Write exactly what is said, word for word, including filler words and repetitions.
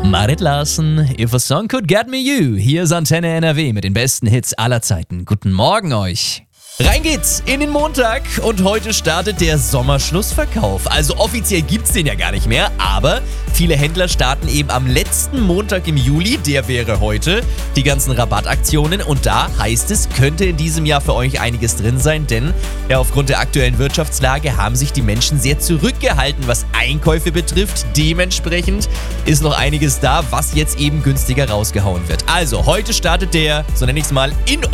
Marit Larsen, If a Song Could Get Me You. Hier ist Antenne N R W mit den besten Hits aller Zeiten. Guten Morgen euch. Rein geht's in den Montag und heute startet der Sommerschlussverkauf. Also offiziell gibt's den ja gar nicht mehr, aber viele Händler starten eben am letzten Montag im Juli, der wäre heute, die ganzen Rabattaktionen und da heißt es, könnte in diesem Jahr für euch einiges drin sein, denn ja, aufgrund der aktuellen Wirtschaftslage haben sich die Menschen sehr zurückgehalten, was Einkäufe betrifft. Dementsprechend ist noch einiges da, was jetzt eben günstiger rausgehauen wird. Also heute startet der, so nenne ich es mal, in